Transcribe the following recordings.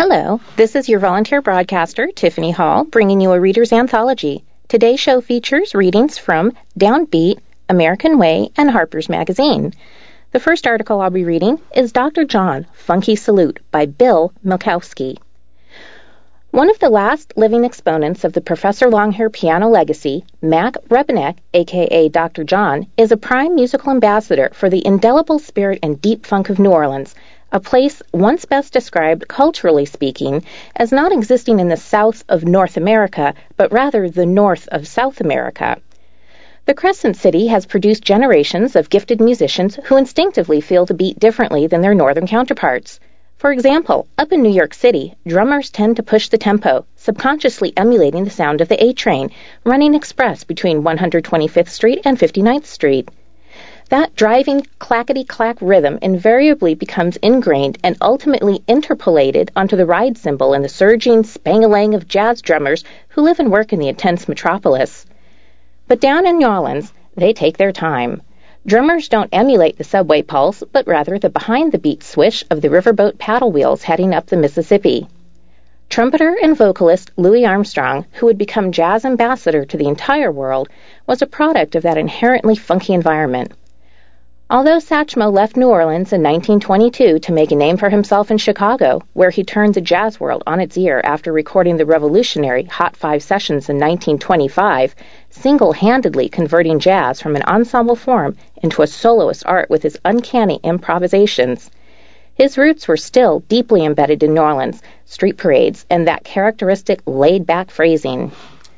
Hello, this is your volunteer broadcaster, Tiffany Hall, bringing you a Reader's Anthology. Today's show features readings from Downbeat, American Way, and Harper's Magazine. The first article I'll be reading is Dr. John, Funky Salute by Bill Milkowski. One of the last living exponents of the Professor Longhair piano legacy, Mac Rebennack, a.k.a. Dr. John, is a prime musical ambassador for the indelible spirit and deep funk of New Orleans, a place once best described, culturally speaking, as not existing in the south of North America, but rather the north of South America. The Crescent City has produced generations of gifted musicians who instinctively feel the beat differently than their northern counterparts. For example, up in New York City, drummers tend to push the tempo, subconsciously emulating the sound of the A train, running express between 125th Street and 59th Street. That driving clackety-clack rhythm invariably becomes ingrained and ultimately interpolated onto the ride cymbal in the surging spang-a-lang of jazz drummers who live and work in the intense metropolis. But down in New Orleans, they take their time. Drummers don't emulate the subway pulse, but rather the behind-the-beat swish of the riverboat paddle wheels heading up the Mississippi. Trumpeter and vocalist Louis Armstrong, who would become jazz ambassador to the entire world, was a product of that inherently funky environment. Although Satchmo left New Orleans in 1922 to make a name for himself in Chicago, where he turned the jazz world on its ear after recording the revolutionary Hot 5 sessions in 1925, single-handedly converting jazz from an ensemble form into a soloist art with his uncanny improvisations, his roots were still deeply embedded in New Orleans, street parades, and that characteristic laid-back phrasing.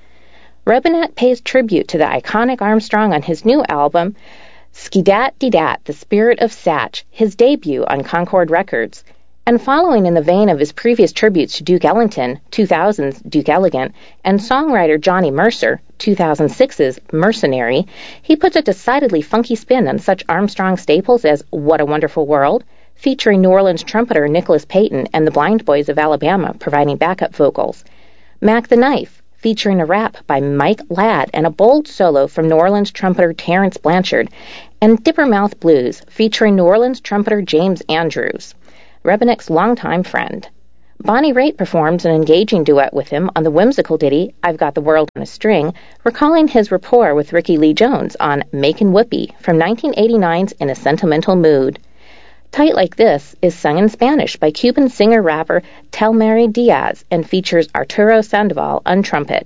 Rebennack pays tribute to the iconic Armstrong on his new album, Ski-Dat-De-Dat, The Spirit of Satch, his debut on Concord Records. And following in the vein of his previous tributes to Duke Ellington, 2000's Duke Elegant, and songwriter Johnny Mercer, 2006's Mercenary, he puts a decidedly funky spin on such Armstrong staples as What a Wonderful World, featuring New Orleans trumpeter Nicholas Payton and the Blind Boys of Alabama providing backup vocals, Mac the Knife, featuring a rap by Mike Ladd and a bold solo from New Orleans trumpeter Terrence Blanchard, and Dippermouth Blues, featuring New Orleans trumpeter James Andrews, Rebennack's longtime friend. Bonnie Raitt performs an engaging duet with him on the whimsical ditty I've Got the World on a String, recalling his rapport with Ricky Lee Jones on Makin' Whoopee from 1989's In a Sentimental Mood. Tight Like This is sung in Spanish by Cuban singer-rapper Telmary Diaz and features Arturo Sandoval on trumpet.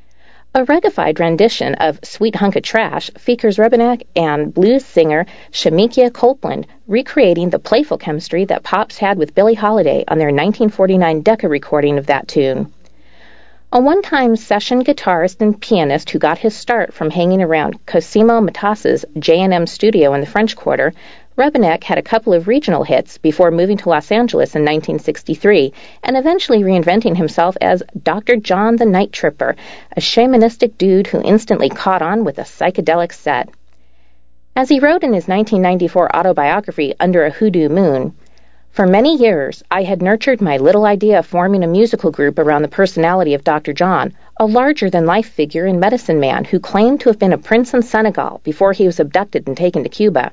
A reggae-fied rendition of Sweet Hunk of Trash features Rebennack and blues singer Shamikia Copeland recreating the playful chemistry that Pops had with Billie Holiday on their 1949 Decca recording of that tune. A one-time session guitarist and pianist who got his start from hanging around Cosimo Matas's J&M studio in the French Quarter, Rebennack had a couple of regional hits before moving to Los Angeles in 1963 and eventually reinventing himself as Dr. John the Night Tripper, a shamanistic dude who instantly caught on with a psychedelic set. As he wrote in his 1994 autobiography, Under a Hoodoo Moon, "For many years, I had nurtured my little idea of forming a musical group around the personality of Dr. John, a larger-than-life figure and medicine man who claimed to have been a prince in Senegal before he was abducted and taken to Cuba.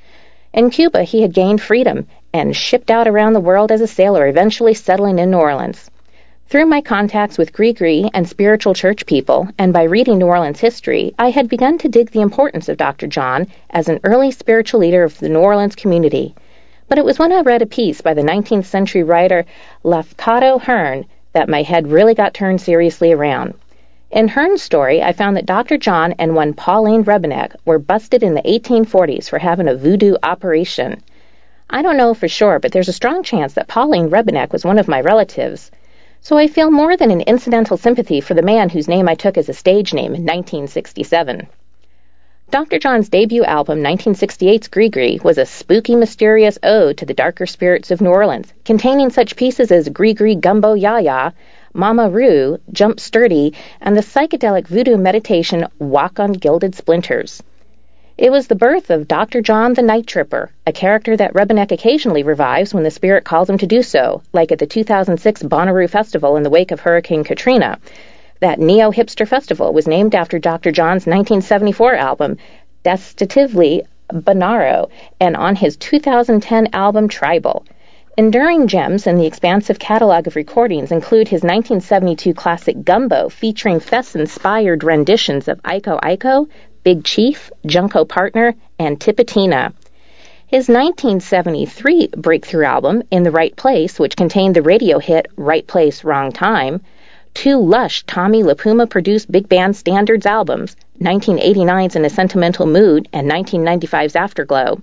In Cuba, he had gained freedom and shipped out around the world as a sailor, eventually settling in New Orleans. Through my contacts with Gris-Gris and spiritual church people, and by reading New Orleans history, I had begun to dig the importance of Dr. John as an early spiritual leader of the New Orleans community. But it was when I read a piece by the 19th century writer Lafcadio Hearn that my head really got turned seriously around. In Hearn's story, I found that Dr. John and one Pauline Rebennack were busted in the 1840s for having a voodoo operation. I don't know for sure, but there's a strong chance that Pauline Rebennack was one of my relatives. So I feel more than an incidental sympathy for the man whose name I took as a stage name in 1967. Dr. John's debut album, 1968's Gris-Gris, was a spooky, mysterious ode to the darker spirits of New Orleans, containing such pieces as Gris-Gris Gumbo Ya-Ya, Mama Roo, Jump Sturdy, and the psychedelic voodoo meditation Walk on Gilded Splinters. It was the birth of Dr. John the Night Tripper, a character that Rebennack occasionally revives when the spirit calls him to do so, like at the 2006 Bonnaroo Festival in the wake of Hurricane Katrina. That neo-hipster festival was named after Dr. John's 1974 album, Destatively Bonaro, and on his 2010 album Tribal. Enduring gems in the expansive catalog of recordings include his 1972 classic Gumbo, featuring Fess-inspired renditions of Iko Iko, Big Chief, Junko Partner, and Tipitina. His 1973 breakthrough album, In the Right Place, which contained the radio hit Right Place, Wrong Time, two lush Tommy LaPuma-produced big band standards albums, 1989's In a Sentimental Mood and 1995's Afterglow,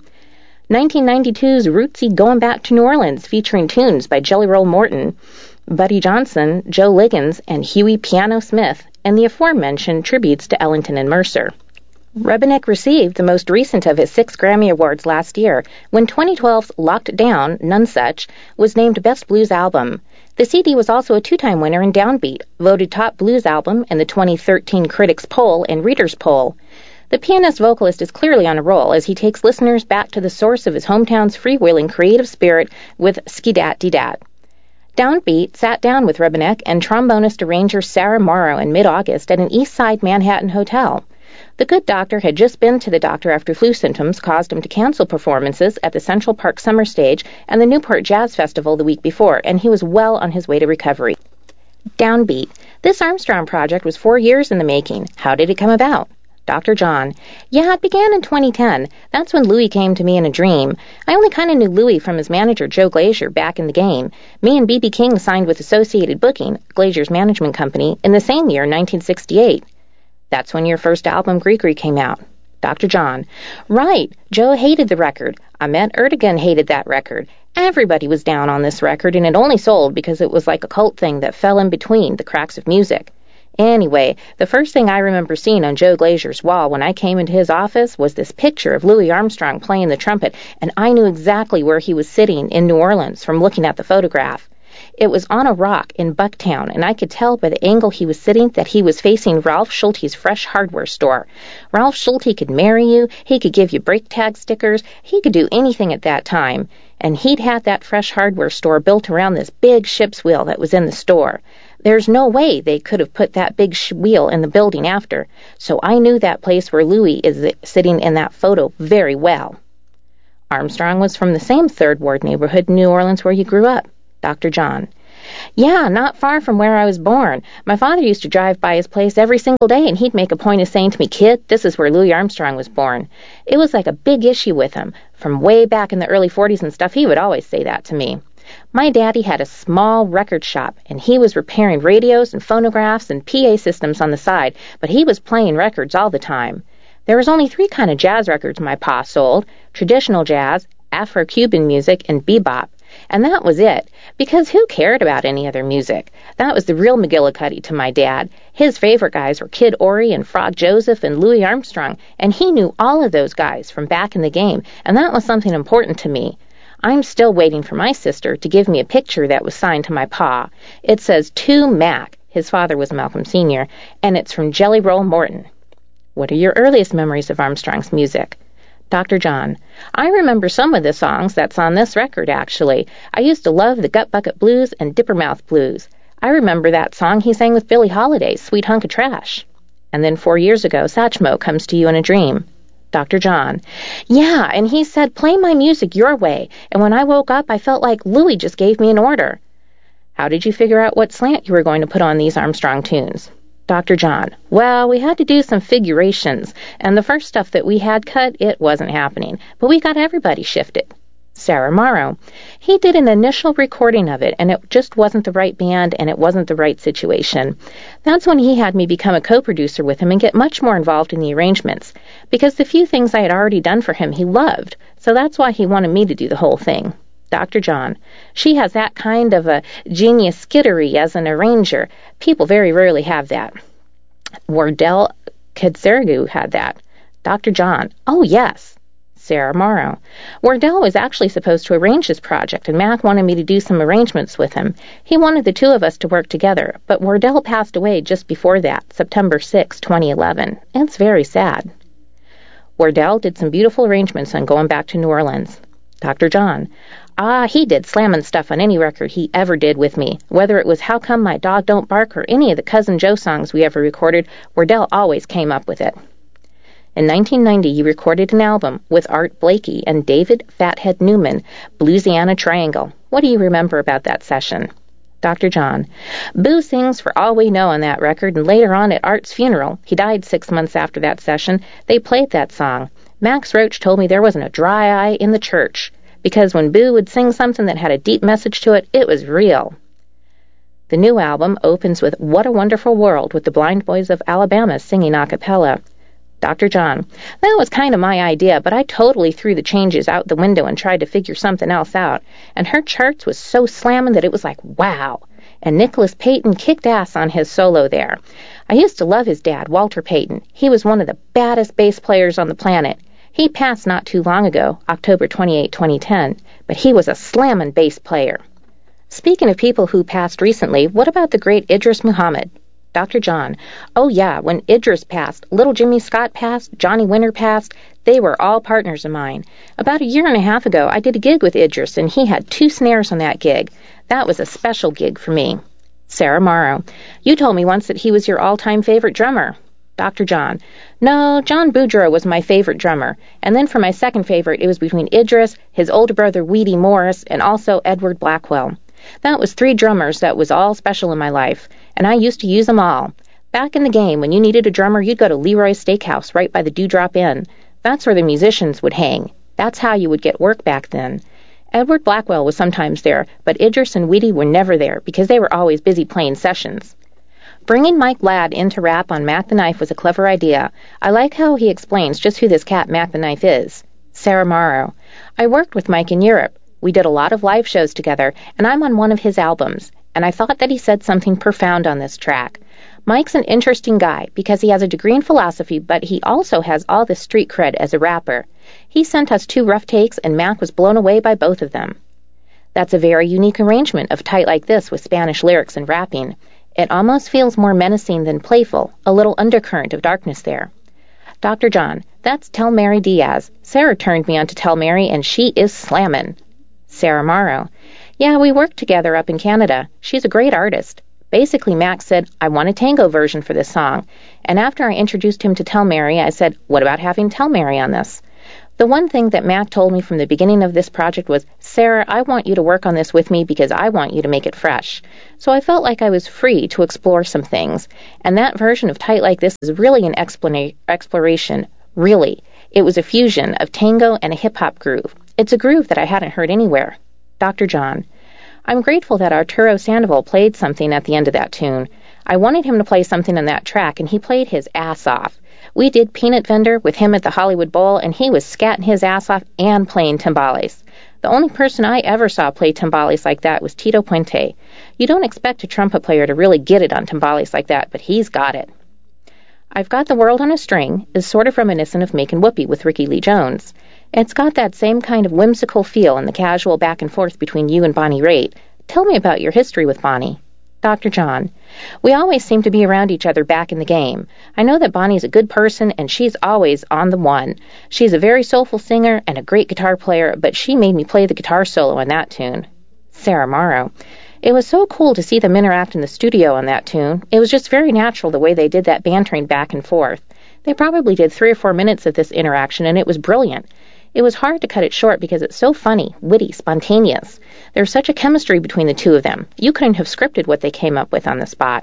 1992's rootsy Going Back to New Orleans, featuring tunes by Jelly Roll Morton, Buddy Johnson, Joe Liggins, and Huey Piano Smith, and the aforementioned tributes to Ellington and Mercer. Rebenek received the most recent of his 6 Grammy Awards last year, when 2012's Locked Down, None Such, was named Best Blues Album. The CD was also a 2-time winner in Downbeat, voted Top Blues Album in the 2013 Critics Poll and Readers Poll. The pianist-vocalist is clearly on a roll as he takes listeners back to the source of his hometown's freewheeling creative spirit with Ski-Dat-Dee-Dat. Downbeat sat down with Rebenek and trombonist arranger Sarah Morrow in mid-August at an East Side Manhattan hotel. The good doctor had just been to the doctor after flu symptoms caused him to cancel performances at the Central Park Summer Stage and the Newport Jazz Festival the week before, and he was well on his way to recovery. Downbeat. This Armstrong project was 4 years in the making. How did it come about? Dr. John. Yeah, it began in 2010. That's when Louis came to me in a dream. I only kind of knew Louis from his manager, Joe Glazier, back in the game. Me and B.B. King signed with Associated Booking, Glazier's management company, in the same year, 1968. That's when your first album, Grigri, came out. Dr. John. Right. Joe hated the record. Ahmet Ertegun hated that record. Everybody was down on this record, and it only sold because it was like a cult thing that fell in between the cracks of music. Anyway, the first thing I remember seeing on Joe Glazier's wall when I came into his office was this picture of Louis Armstrong playing the trumpet, and I knew exactly where he was sitting in New Orleans from looking at the photograph. It was on a rock in Bucktown, and I could tell by the angle he was sitting that he was facing Ralph Schulte's fresh hardware store. Ralph Schulte could marry you, he could give you brake tag stickers, he could do anything at that time, and he'd had that fresh hardware store built around this big ship's wheel that was in the store. There's no way they could have put that big wheel in the building after, so I knew that place where Louis is sitting in that photo very well. Armstrong was from the same Third Ward neighborhood in New Orleans where you grew up. Dr. John. Yeah, not far from where I was born. My father used to drive by his place every single day, and he'd make a point of saying to me, "Kid, this is where Louis Armstrong was born." It was like a big issue with him. From way back in the early 40s and stuff, he would always say that to me. My daddy had a small record shop, and he was repairing radios and phonographs and PA systems on the side, but he was playing records all the time. There was only 3 kind of jazz records my pa sold: traditional jazz, Afro-Cuban music, and bebop. And that was it, because who cared about any other music? That was the real McGillicuddy to my dad. His favorite guys were Kid Ory and Frog Joseph and Louis Armstrong, and he knew all of those guys from back in the game, and that was something important to me. I'm still waiting for my sister to give me a picture that was signed to my pa. It says to Mac, his father was Malcolm Sr., and it's from Jelly Roll Morton. What are your earliest memories of Armstrong's music? Dr. John. I remember some of the songs that's on this record, actually. I used to love the Gut Bucket Blues and Dippermouth Blues. I remember that song he sang with Billie Holiday, Sweet Hunk of Trash. And then 4 years ago, Satchmo Comes to You in a Dream. Dr. John. Yeah, and he said, "Play my music your way." And when I woke up, I felt like Louis just gave me an order. How did you figure out what slant you were going to put on these Armstrong tunes? Dr. John. Well, we had to do some figurations, and the first stuff that we had cut, it wasn't happening, but we got everybody shifted. Sarah Morrow. He did an initial recording of it, and it just wasn't the right band, and it wasn't the right situation. That's when he had me become a co-producer with him and get much more involved in the arrangements, because the few things I had already done for him he loved, so that's why he wanted me to do the whole thing. Dr. John. She has that kind of a genius skittery as an arranger. People very rarely have that. Wardell Katzerigu had that. Dr. John. Oh, yes. Sarah Morrow. Wardell was actually supposed to arrange this project, and Mac wanted me to do some arrangements with him. He wanted the 2 of us to work together, but Wardell passed away just before that, September 6, 2011. It's very sad. Wardell did some beautiful arrangements on Going Back to New Orleans. Dr. John. He did slammin' stuff on any record he ever did with me. Whether it was How Come My Dog Don't Bark or any of the Cousin Joe songs we ever recorded, Wardell always came up with it. In 1990, you recorded an album with Art Blakey and David Fathead Newman, Bluesiana Triangle. What do you remember about that session? Dr. John. Boo sings For All We Know on that record, and later on at Art's funeral, he died 6 months after that session, they played that song. Max Roach told me there wasn't a dry eye in the church, because when Boo would sing something that had a deep message to it, it was real. The new album opens with What a Wonderful World with the Blind Boys of Alabama singing a cappella. Dr. John. That was kind of my idea, but I totally threw the changes out the window and tried to figure something else out. And her charts was so slamming that it was like, wow. And Nicholas Payton kicked ass on his solo there. I used to love his dad, Walter Payton. He was one of the baddest bass players on the planet. He passed not too long ago, October 28, 2010, but he was a slammin' bass player. Speaking of people who passed recently, what about the great Idris Muhammad? Dr. John. Oh, yeah, when Idris passed, little Jimmy Scott passed, Johnny Winter passed, they were all partners of mine. About a year and a half ago, I did a gig with Idris, and he had 2 snares on that gig. That was a special gig for me. Sarah Morrow. You told me once that he was your all-time favorite drummer. Dr. John. No, John Boudreaux was my favorite drummer. And then for my second favorite, it was between Idris, his older brother Weedy Morris, and also Edward Blackwell. That was 3 drummers that was all special in my life, and I used to use them all. Back in the game, when you needed a drummer, you'd go to Leroy's Steakhouse right by the Dewdrop Inn. That's where the musicians would hang. That's how you would get work back then. Edward Blackwell was sometimes there, but Idris and Weedy were never there because they were always busy playing sessions. Bringing Mike Ladd into rap on Mac the Knife was a clever idea. I like how he explains just who this cat Mac the Knife is. Sarah Morrow. I worked with Mike in Europe. We did a lot of live shows together, and I'm on one of his albums, and I thought that he said something profound on this track. Mike's an interesting guy because he has a degree in philosophy, but he also has all the street cred as a rapper. He sent us 2 rough takes, and Mac was blown away by both of them. That's a very unique arrangement of Tight Like This with Spanish lyrics and rapping. It almost feels more menacing than playful, a little undercurrent of darkness there. Dr. John. That's Tell Mary Diaz. Sarah turned me on to Tell Mary, and she is slammin'. Sarah Morrow. Yeah, we worked together up in Canada. She's a great artist. Basically, Max said, I want a tango version for this song. And after I introduced him to Tell Mary, I said, what about having Tell Mary on this? The one thing that Mac told me from the beginning of this project was, Sarah, I want you to work on this with me because I want you to make it fresh. So I felt like I was free to explore some things. And that version of Tight Like This is really an exploration. Really. It was a fusion of tango and a hip-hop groove. It's a groove that I hadn't heard anywhere. Dr. John. I'm grateful that Arturo Sandoval played something at the end of that tune. I wanted him to play something on that track, and he played his ass off. We did Peanut Vendor with him at the Hollywood Bowl, and he was scatting his ass off and playing timbales. The only person I ever saw play timbales like that was Tito Puente. You don't expect a trumpet player to really get it on timbales like that, but he's got it. I've Got the World on a String is sort of reminiscent of Makin' Whoopee with Ricky Lee Jones. It's got that same kind of whimsical feel in the casual back and forth between you and Bonnie Raitt. Tell me about your history with Bonnie. Dr. John. We always seem to be around each other back in the game. I know that Bonnie's a good person, and she's always on the one. She's a very soulful singer and a great guitar player, but she made me play the guitar solo on that tune. Sarah Morrow. It was so cool to see them interact in the studio on that tune. It was just very natural the way they did that bantering back and forth. They probably did 3 or 4 minutes of this interaction, and it was brilliant. It was hard to cut it short because it's so funny, witty, spontaneous. There's such a chemistry between the two of them. You couldn't have scripted what they came up with on the spot.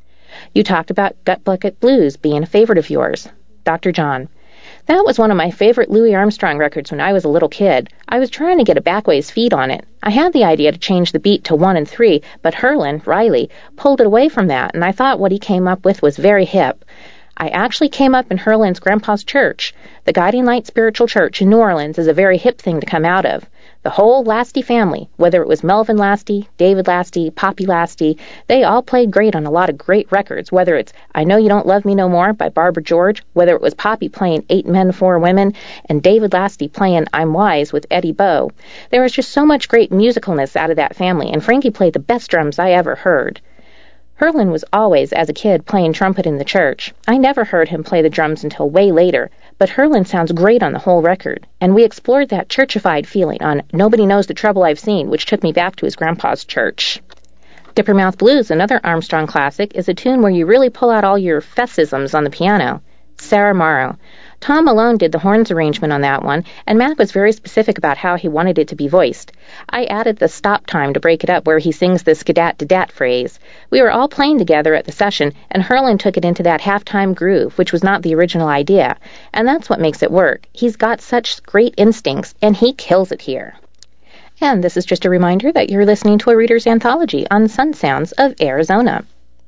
You talked about Gut Bucket Blues being a favorite of yours. Dr. John. That was one of my favorite Louis Armstrong records when I was a little kid. I was trying to get a backways feed on it. I had the idea to change the beat to 1 and 3, but Herlin, Riley, pulled it away from that, and I thought what he came up with was very hip. I actually came up in Herlin's grandpa's church. The Guiding Light Spiritual Church in New Orleans is a very hip thing to come out of. The whole Lasty family, whether it was Melvin Lasty, David Lasty, Poppy Lasty, they all played great on a lot of great records, whether it's I Know You Don't Love Me No More by Barbara George, whether it was Poppy playing 8 Men, 4 Women, and David Lasty playing I'm Wise with Eddie Bow. There was just so much great musicalness out of that family, and Frankie played the best drums I ever heard. Herlin was always, as a kid, playing trumpet in the church. I never heard him play the drums until way later, but Herlin sounds great on the whole record, and we explored that churchified feeling on Nobody Knows the Trouble I've Seen, which took me back to his grandpa's church. Dippermouth Blues, another Armstrong classic, is a tune where you really pull out all your fessisms on the piano. Sarah Morrow. Tom Malone did the horns arrangement on that one, and Mac was very specific about how he wanted it to be voiced. I added the stop time to break it up where he sings the skedat-dadat phrase. We were all playing together at the session, and Herlin took it into that halftime groove, which was not the original idea, and that's what makes it work. He's got such great instincts, and he kills it here. And this is just a reminder that you're listening to a Reader's Anthology on Sun Sounds of Arizona.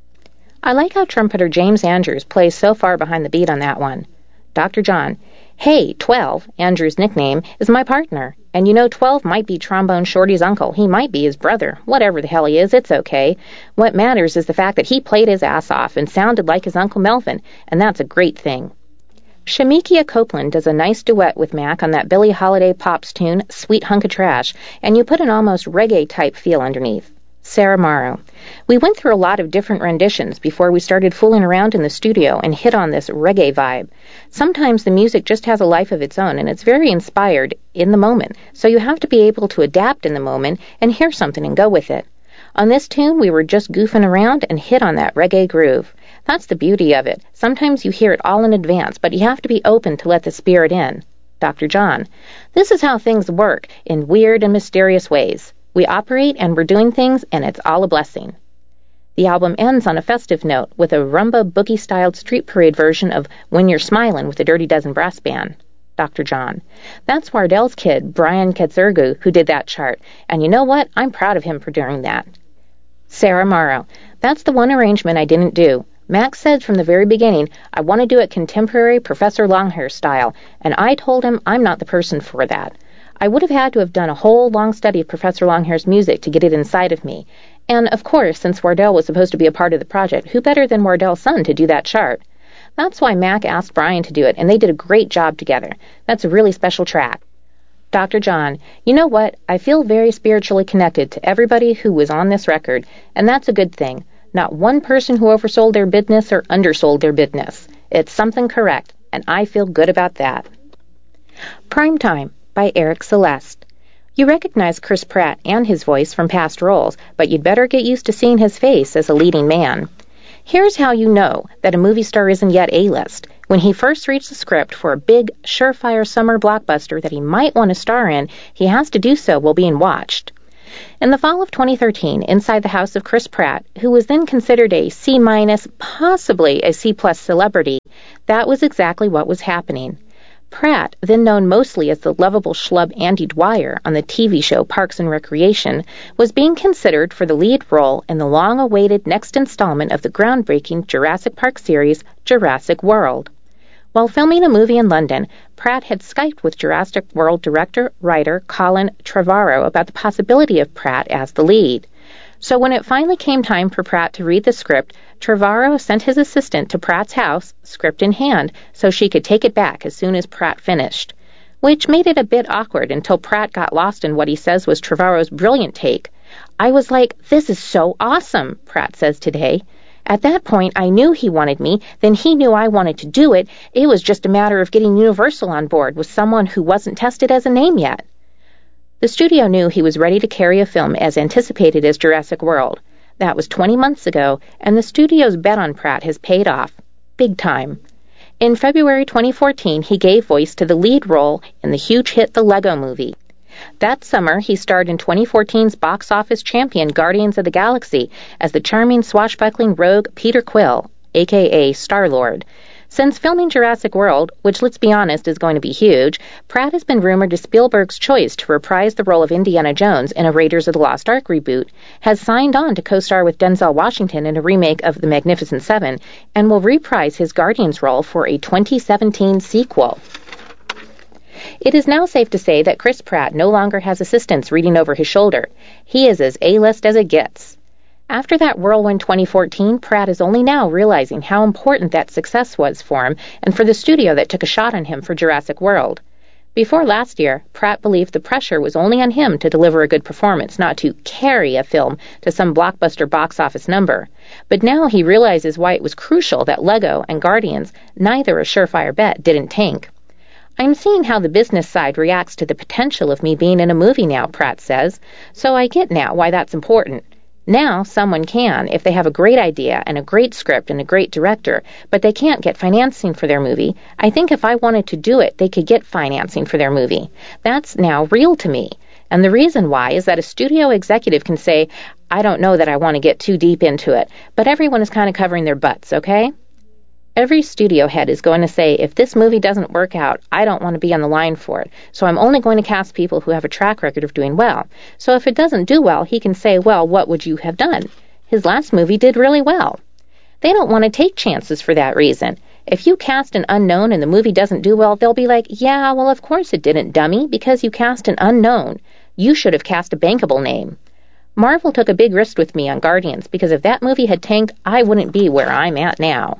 I like how trumpeter James Andrews plays so far behind the beat on that one. Dr. John: Hey, 12, Andrews' nickname, is my partner. And you know 12 might be Trombone Shorty's uncle. He might be his brother. Whatever the hell he is, it's okay. What matters is the fact that he played his ass off and sounded like his Uncle Melvin, and that's a great thing. Shamikia Copeland does a nice duet with Mac on that Billie Holiday Pops tune, Sweet Hunk of Trash, and you put an almost reggae-type feel underneath. Sarah Morrow: We went through a lot of different renditions before we started fooling around in the studio and hit on this reggae vibe. Sometimes the music just has a life of its own, and it's very inspired in the moment, so you have to be able to adapt in the moment and hear something and go with it. On this tune, we were just goofing around and hit on that reggae groove. That's the beauty of it. Sometimes you hear it all in advance, but you have to be open to let the spirit in. Dr. John: This is how things work in weird and mysterious ways. We operate and we're doing things, and it's all a blessing. The album ends on a festive note with a rumba boogie-styled street parade version of When You're Smilin' with the Dirty Dozen Brass Band. Dr. John: That's Wardell's kid, Brian Ketzergu, who did that chart, and you know what? I'm proud of him for doing that. Sarah Morrow: That's the one arrangement I didn't do. Max said from the very beginning, I want to do it contemporary Professor Longhair style, and I told him I'm not the person for that. I would have had to have done a whole long study of Professor Longhair's music to get it inside of me. And, of course, since Wardell was supposed to be a part of the project, who better than Wardell's son to do that chart? That's why Mac asked Brian to do it, and they did a great job together. That's a really special track. Dr. John: You know what? I feel very spiritually connected to everybody who was on this record, and that's a good thing. Not one person who oversold their business or undersold their business. It's something correct, and I feel good about that. Primetime by Eric Celeste. You recognize Chris Pratt and his voice from past roles, but you'd better get used to seeing his face as a leading man. Here's how you know that a movie star isn't yet A-list. When he first reads the script for a big, surefire summer blockbuster that he might want to star in, he has to do so while being watched. In the fall of 2013, inside the house of Chris Pratt, who was then considered a C-, possibly a C+ celebrity, that was exactly what was happening. Pratt, then known mostly as the lovable schlub Andy Dwyer on the TV show Parks and Recreation, was being considered for the lead role in the long-awaited next installment of the groundbreaking Jurassic Park series, Jurassic World. While filming a movie in London, Pratt had Skyped with Jurassic World director-writer Colin Trevorrow about the possibility of Pratt as the lead. So when it finally came time for Pratt to read the script, Trevorrow sent his assistant to Pratt's house, script in hand, so she could take it back as soon as Pratt finished. Which made it a bit awkward until Pratt got lost in what he says was Trevorrow's brilliant take. I was like, "This is so awesome," Pratt says today. At that point, I knew he wanted me, then he knew I wanted to do it. It was just a matter of getting Universal on board with someone who wasn't tested as a name yet. The studio knew he was ready to carry a film as anticipated as Jurassic World. That was 20 months ago, and the studio's bet on Pratt has paid off. Big time. In February 2014, he gave voice to the lead role in the huge hit The Lego Movie. That summer, he starred in 2014's box office champion Guardians of the Galaxy as the charming swashbuckling rogue Peter Quill, a.k.a. Star-Lord. Since filming Jurassic World, which let's be honest is going to be huge, Pratt has been rumored as Spielberg's choice to reprise the role of Indiana Jones in a Raiders of the Lost Ark reboot, has signed on to co-star with Denzel Washington in a remake of The Magnificent Seven, and will reprise his Guardians role for a 2017 sequel. It is now safe to say that Chris Pratt no longer has assistants reading over his shoulder. He is as A-list as it gets. After that whirlwind 2014, Pratt is only now realizing how important that success was for him and for the studio that took a shot on him for Jurassic World. Before last year, Pratt believed the pressure was only on him to deliver a good performance, not to carry a film to some blockbuster box office number. But now he realizes why it was crucial that Lego and Guardians, neither a surefire bet, didn't tank. I'm seeing how the business side reacts to the potential of me being in a movie now, Pratt says, so I get now why that's important. Now someone can if they have a great idea and a great script and a great director, but they can't get financing for their movie. I think if I wanted to do it, they could get financing for their movie. That's now real to me. And the reason why is that a studio executive can say, I don't know that I want to get too deep into it, but everyone is kind of covering their butts, okay? Every studio head is going to say, if this movie doesn't work out, I don't want to be on the line for it, so I'm only going to cast people who have a track record of doing well. So if it doesn't do well, he can say, well, what would you have done? His last movie did really well. They don't want to take chances for that reason. If you cast an unknown and the movie doesn't do well, they'll be like, yeah, well, of course it didn't, dummy, because you cast an unknown. You should have cast a bankable name. Marvel took a big risk with me on Guardians, because if that movie had tanked, I wouldn't be where I'm at now.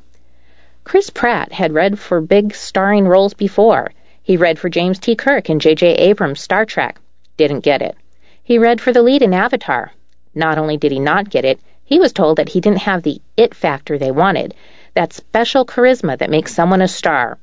Chris Pratt had read for big starring roles before. He read for James T. Kirk in J.J. Abrams' Star Trek. Didn't get it. He read for the lead in Avatar. Not only did he not get it, he was told that he didn't have the it factor they wanted, that special charisma that makes someone a star.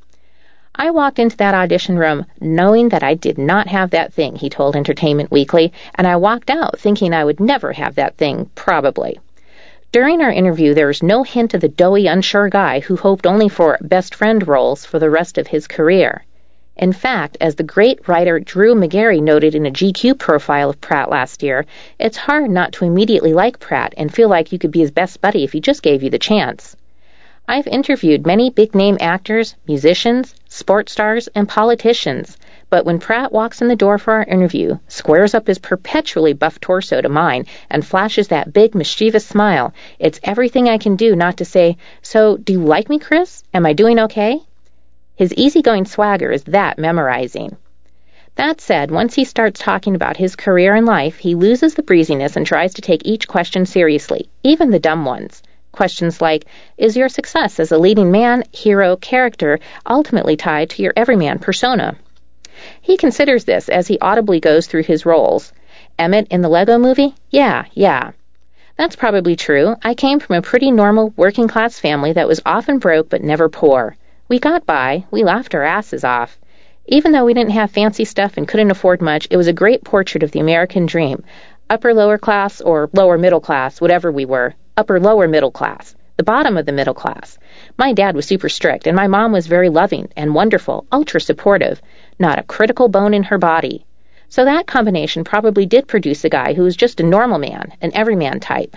I walked into that audition room knowing that I did not have that thing, he told Entertainment Weekly, and I walked out thinking I would never have that thing, probably. During our interview, there was no hint of the doughy, unsure guy who hoped only for best friend roles for the rest of his career. In fact, as the great writer Drew Magary noted in a GQ profile of Pratt last year, it's hard not to immediately like Pratt and feel like you could be his best buddy if he just gave you the chance. I've interviewed many big-name actors, musicians, sports stars, and politicians, but when Pratt walks in the door for our interview, squares up his perpetually buff torso to mine, and flashes that big, mischievous smile, it's everything I can do not to say, so, do you like me, Chris? Am I doing okay? His easygoing swagger is that memorizing. That said, once he starts talking about his career and life, he loses the breeziness and tries to take each question seriously, even the dumb ones. Questions like, is your success as a leading man, hero, character ultimately tied to your everyman persona? He considers this as he audibly goes through his roles. Emmett in the Lego Movie? Yeah. That's probably true. I came from a pretty normal working-class family that was often broke but never poor. We got by. We laughed our asses off. Even though we didn't have fancy stuff and couldn't afford much, it was a great portrait of the American dream. Upper-lower class or lower-middle class, whatever we were. Upper-lower middle class. The bottom of the middle class. My dad was super strict, and my mom was very loving and wonderful, ultra-supportive. Not a critical bone in her body. So that combination probably did produce a guy who was just a normal man, an everyman type.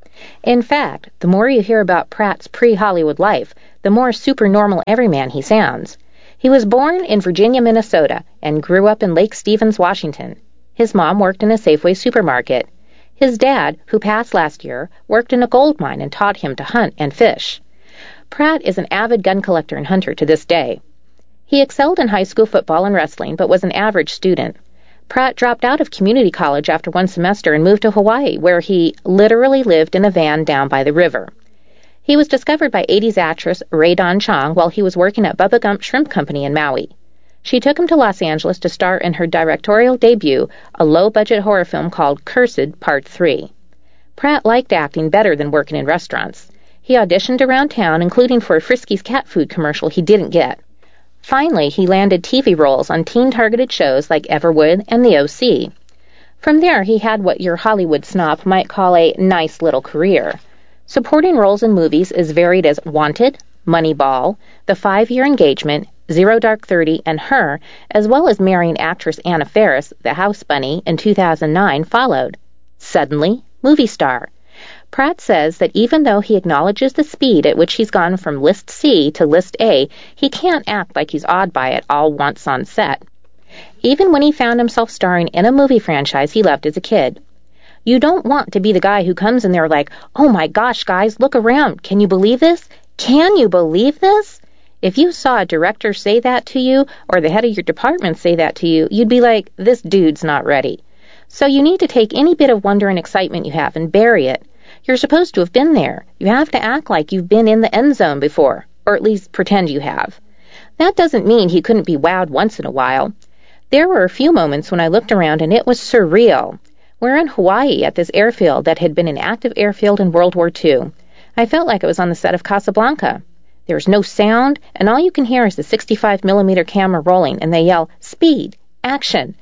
In fact, the more you hear about Pratt's pre-Hollywood life, the more super-normal everyman he sounds. He was born in Virginia, Minnesota, and grew up in Lake Stevens, Washington. His mom worked in a Safeway supermarket. His dad, who passed last year, worked in a gold mine and taught him to hunt and fish. Pratt is an avid gun collector and hunter to this day. He excelled in high school football and wrestling, but was an average student. Pratt dropped out of community college after one semester and moved to Hawaii, where he literally lived in a van down by the river. He was discovered by 80s actress Rae Dawn Chong while he was working at Bubba Gump Shrimp Company in Maui. She took him to Los Angeles to star in her directorial debut, a low-budget horror film called Cursed Part 3. Pratt liked acting better than working in restaurants. He auditioned around town, including for a Friskies cat food commercial he didn't get. Finally, he landed TV roles on teen-targeted shows like Everwood and The O.C. From there, he had what your Hollywood snob might call a nice little career. Supporting roles in movies as varied as Wanted, Moneyball, The 5-Year Engagement, Zero Dark 30, and Her, as well as marrying actress Anna Faris, the house bunny, in 2009 followed. Suddenly, movie star. Pratt says that even though he acknowledges the speed at which he's gone from List C to List A, he can't act like he's awed by it all once on set. Even when he found himself starring in a movie franchise he loved as a kid. You don't want to be the guy who comes in there like, oh my gosh, guys, look around. Can you believe this? Can you believe this? If you saw a director say that to you, or the head of your department say that to you, you'd be like, this dude's not ready. So you need to take any bit of wonder and excitement you have and bury it. You're supposed to have been there. You have to act like you've been in the end zone before, or at least pretend you have. That doesn't mean he couldn't be wowed once in a while. There were a few moments when I looked around and it was surreal. We're in Hawaii at this airfield that had been an active airfield in World War II. I felt like I was on the set of Casablanca. There's no sound, and all you can hear is the 65mm camera rolling, and they yell, speed, action.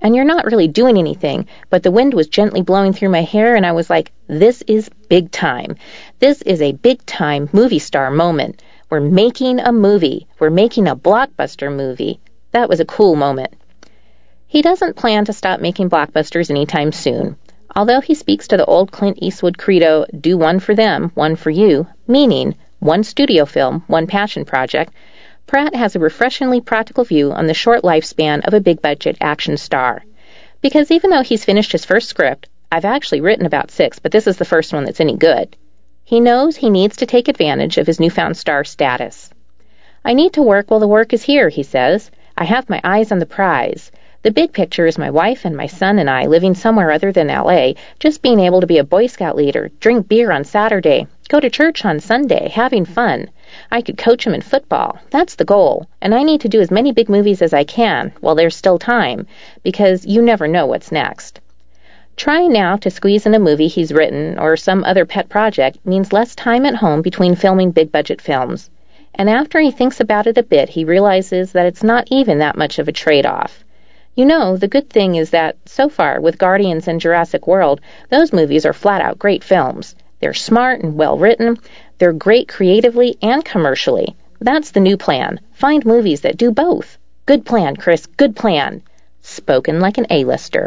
and you're not really doing anything, but the wind was gently blowing through my hair, and I was like, this is big time. This is a big-time movie star moment. We're making a movie. We're making a blockbuster movie. That was a cool moment. He doesn't plan to stop making blockbusters anytime soon. Although he speaks to the old Clint Eastwood credo, do one for them, one for you, meaning one studio film, one passion project, Pratt has a refreshingly practical view on the short lifespan of a big-budget action star. Because even though he's finished his first script, I've actually written about 6, but this is the first one that's any good. He knows he needs to take advantage of his newfound star status. I need to work while the work is here, he says. I have my eyes on the prize. The big picture is my wife and my son and I living somewhere other than L.A., just being able to be a Boy Scout leader, drink beer on Saturday, go to church on Sunday, having fun. I could coach him in football. That's the goal. And I need to do as many big movies as I can while there's still time, because you never know what's next. Trying now to squeeze in a movie he's written or some other pet project means less time at home between filming big-budget films. And after he thinks about it a bit, he realizes that it's not even that much of a trade-off. You know, the good thing is that, so far, with Guardians and Jurassic World, those movies are flat-out great films. They're smart and well-written. They're great creatively and commercially. That's the new plan. Find movies that do both. Good plan, Chris, good plan. Spoken like an A-lister.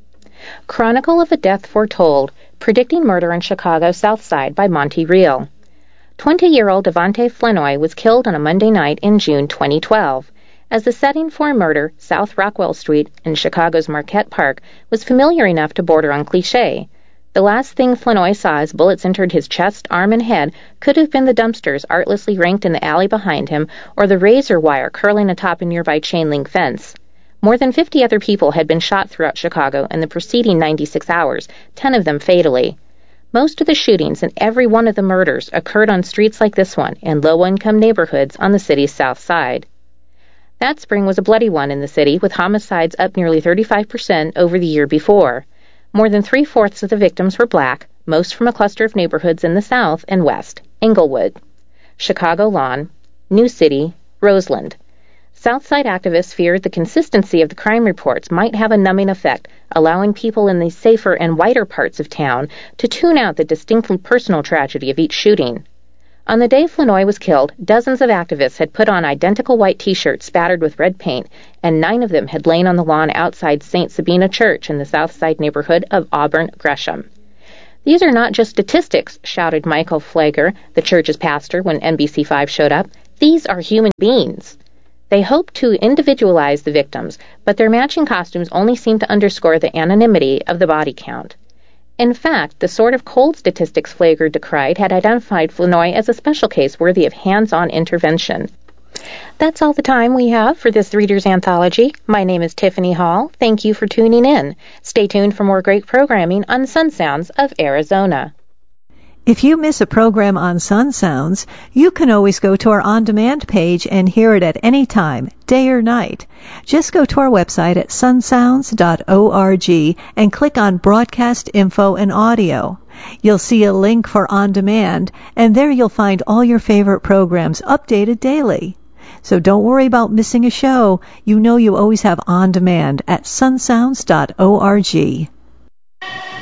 Chronicle of a Death Foretold, Predicting Murder in Chicago South Side by Monty Reel. 20-year-old Devontae Flenoy was killed on a Monday night in June 2012. As the setting for a murder, South Rockwell Street in Chicago's Marquette Park was familiar enough to border on cliché. The last thing Flenoy saw as bullets entered his chest, arm, and head could have been the dumpsters artlessly ranked in the alley behind him or the razor wire curling atop a nearby chain-link fence. More than 50 other people had been shot throughout Chicago in the preceding 96 hours, 10 of them fatally. Most of the shootings and every one of the murders occurred on streets like this one in low-income neighborhoods on the city's south side. That spring was a bloody one in the city, with homicides up nearly 35% over the year before. More than 3/4 of the victims were black, most from a cluster of neighborhoods in the south and west: Englewood, Chicago Lawn, New City, Roseland. Southside activists feared the consistency of the crime reports might have a numbing effect, allowing people in the safer and whiter parts of town to tune out the distinctly personal tragedy of each shooting. On the day Flenoy was killed, dozens of activists had put on identical white T-shirts spattered with red paint, and 9 of them had lain on the lawn outside St. Sabina Church in the Southside neighborhood of Auburn, Gresham. "These are not just statistics," shouted Michael Flager, the church's pastor, when NBC5 showed up. "These are human beings." They hoped to individualize the victims, but their matching costumes only seemed to underscore the anonymity of the body count. In fact, the sort of cold statistics Flager decried had identified Flenoy as a special case worthy of hands-on intervention. That's all the time we have for this Reader's Anthology. My name is Tiffany Hall. Thank you for tuning in. Stay tuned for more great programming on Sun Sounds of Arizona. If you miss a program on Sun Sounds, you can always go to our on-demand page and hear it at any time, day or night. Just go to our website at sunsounds.org and click on Broadcast Info and Audio. You'll see a link for On Demand, and there you'll find all your favorite programs updated daily. So don't worry about missing a show. You know you always have On Demand at sunsounds.org.